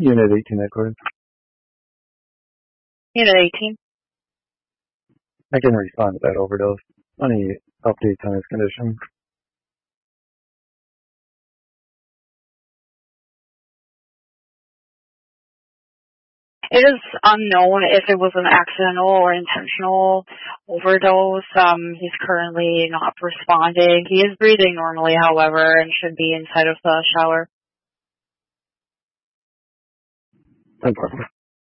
Unit 18, Edward. Unit 18. I can respond to that overdose. Any updates on his condition? It is unknown if it was an accidental or intentional overdose. He's currently not responding. He is breathing normally, however, and should be inside of the shower. No problem.